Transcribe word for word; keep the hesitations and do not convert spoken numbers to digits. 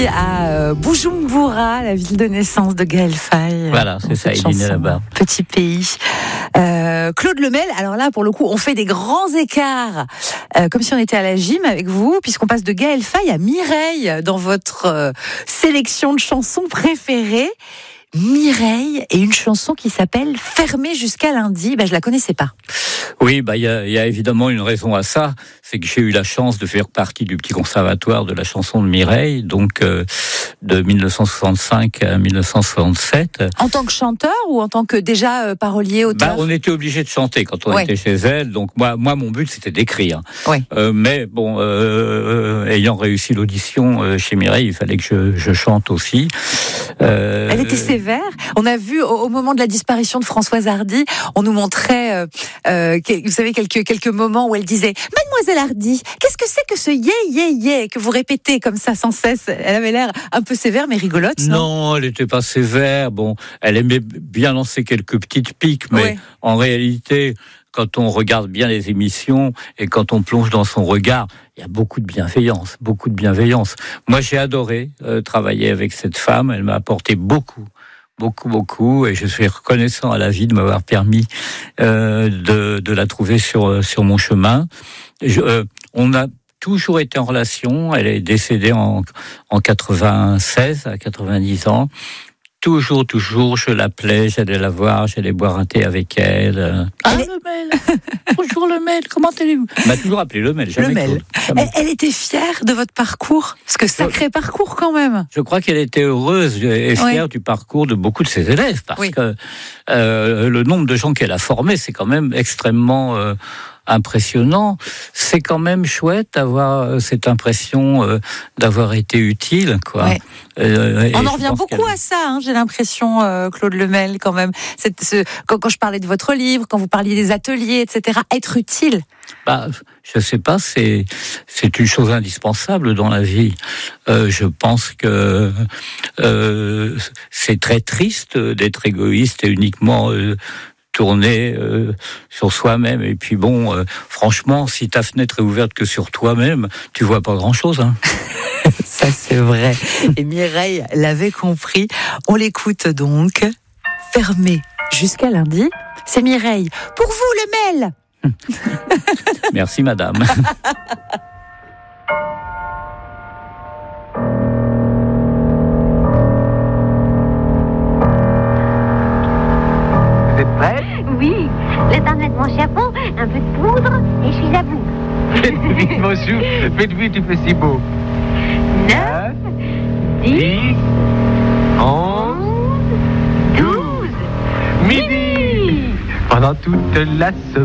Paris, à euh, Bujumbura, la ville de naissance de Gaël Faye. Voilà, c'est ça, il est né là-bas. Petit pays. Euh, Claude Lemel, alors là, pour le coup, on fait des grands écarts, euh, comme si on était à la gym avec vous, puisqu'on passe de Gaël Faye à Mireille dans votre euh, sélection de chansons préférées. Mireille et une chanson qui s'appelle Fermée jusqu'à lundi. Ben, je la connaissais pas. Oui, bah il y a, y a évidemment une raison à ça, c'est que j'ai eu la chance de faire partie du petit conservatoire de la chanson de Mireille, donc euh, de dix-neuf cent soixante-cinq à dix-neuf cent soixante-sept. En tant que chanteur ou en tant que déjà euh, parolier, auteur? Bah, on était obligé de chanter quand on ouais. était chez elle, donc moi, moi mon but c'était d'écrire. Ouais. Euh, mais bon, euh, euh, ayant réussi l'audition euh, chez Mireille, il fallait que je, je chante aussi. Euh, Elle était sévère. On a vu au, au moment de la disparition de Françoise Hardy, on nous montrait, euh, euh, vous savez, quelques quelques moments où elle disait « Mademoiselle Hardy, qu'est-ce que c'est que ce yé yé yé que vous répétez comme ça sans cesse ?» Elle avait l'air un peu sévère mais rigolote. Non, non, elle n'était pas sévère. Bon, elle aimait bien lancer quelques petites piques, mais ouais. en réalité, quand on regarde bien les émissions et quand on plonge dans son regard, il y a beaucoup de bienveillance, beaucoup de bienveillance. Moi, j'ai adoré euh, travailler avec cette femme. Elle m'a apporté beaucoup. Beaucoup, beaucoup, et je suis reconnaissant à la vie de m'avoir permis euh, de, de la trouver sur, sur mon chemin. Je, euh, on a toujours été en relation, elle est décédée en, en quatre-vingt-seize, à quatre-vingt-dix ans. Toujours, toujours, je l'appelais, j'allais la voir, j'allais boire un thé avec elle. Ah, elle est... Lemel, bonjour Lemel, comment allez-vous? Elle m'a toujours appelé Lemel, jamais Lemel. Elle, elle était fière de votre parcours? Parce que sacré je, parcours quand même. Je crois qu'elle était heureuse et fière oui. du parcours de beaucoup de ses élèves, parce oui. que euh, le nombre de gens qu'elle a formés, c'est quand même extrêmement... Euh, impressionnant. C'est quand même chouette d'avoir cette impression euh, d'avoir été utile, quoi. Ouais. Euh, On en revient beaucoup à ça, hein, j'ai l'impression, euh, Claude Lemel, quand même. C'est, ce, quand, quand je parlais de votre livre, quand vous parliez des ateliers, et cetera, être utile. Bah, je sais pas, c'est c'est une chose indispensable dans la vie. Euh, je pense que euh, c'est très triste d'être égoïste et uniquement euh, tourner euh, sur soi-même. Et puis bon, euh, franchement, si ta fenêtre est ouverte que sur toi-même, tu vois pas grand-chose. Hein. Ça, c'est vrai. Et Mireille l'avait compris. On l'écoute donc. Fermé jusqu'à lundi. C'est Mireille. Pour vous, Lemel. Merci, madame. Oui, le temps de mettre mon chapeau, un peu de poudre, et je suis à vous. Faites vite, mon chou, faites vite, tu fais si beau. Neuf, dix, onze, douze, midi. Pendant toute la semaine.